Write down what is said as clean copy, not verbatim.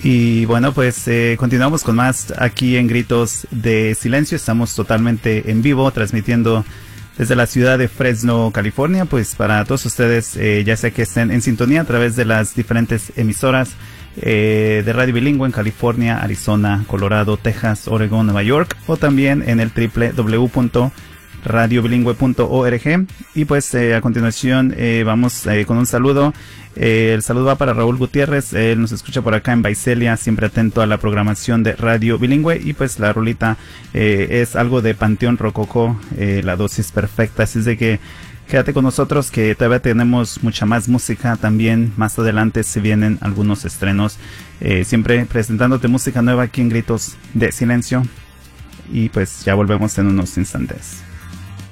Y bueno, pues continuamos con más aquí en Gritos de Silencio. Estamos totalmente en vivo, transmitiendo desde la ciudad de Fresno, California, pues para todos ustedes, ya sea que estén en sintonía a través de las diferentes emisoras de Radio Bilingüe en California, Arizona, Colorado, Texas, Oregón, Nueva York, o también en el www.radiobilingüe.org. Y pues a continuación vamos con un saludo. El saludo va para Raúl Gutiérrez, él nos escucha por acá en Visalia, siempre atento a la programación de Radio Bilingüe. Y pues la rolita es algo de Panteón Rococó, La Dosis Perfecta. Así es de que quédate con nosotros, que todavía tenemos mucha más música. También más adelante se vienen algunos estrenos, siempre presentándote música nueva aquí en Gritos de Silencio. Y pues ya volvemos en unos instantes.